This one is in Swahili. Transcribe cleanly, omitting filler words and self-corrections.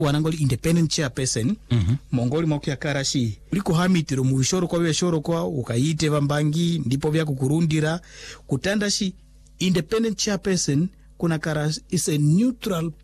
wanangoli independent chairperson mongoli mwakuya karashi uliko hamitiro muishoro kwa weshoro kwa ukaite vambangi ndipo vya kukurundira kutandashi independent chairperson kuna karashi is a neutral